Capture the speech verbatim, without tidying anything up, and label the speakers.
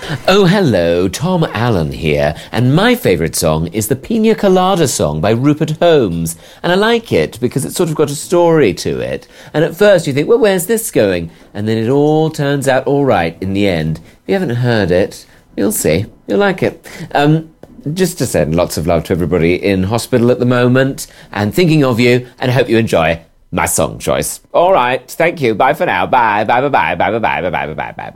Speaker 1: Oh, hello, Tom Allen here, and my favourite song is the Pina Colada song by Rupert Holmes, and I like it because it's sort of got a story to it, and at first you think, well, where's this going? And then it all turns out all right in the end. If you haven't heard it, you'll see. You'll like it. Um, just to send lots of love to everybody in hospital at the moment, and thinking of you, and I hope you enjoy my song choice. All right, thank you, bye for now, bye, bye, bye, bye, bye, bye, bye, bye, bye, bye, bye.